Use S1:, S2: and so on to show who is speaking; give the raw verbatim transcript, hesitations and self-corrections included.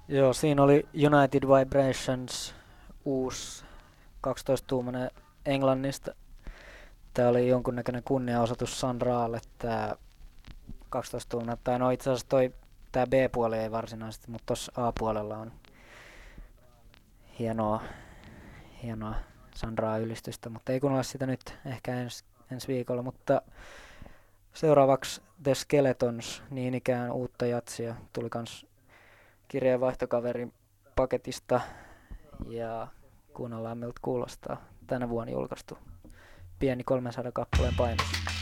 S1: Joo, siinä oli United Vibrations, uusi kaksitoista-tuumainen Englannista. Tämä oli jonkunnäköinen kunniaosoitus Sun Raalle, tämä kaksitoista-tuumainen. Tai no itse asiassa toi, tämä B-puoli ei varsinaisesti, mutta tuossa A-puolella on hienoa, hienoa Sun Ra-ylistystä, mutta ei kuunnella sitä nyt, ehkä ens, ensi viikolla. Mutta seuraavaksi The Skeletons, niin ikään uutta jatsia, tuli kans kirjeenvaihtokaverin paketista ja kuunnellaan miltä kuulostaa. Tänä vuonna julkaistu pieni kolmensadan kappaleen painos.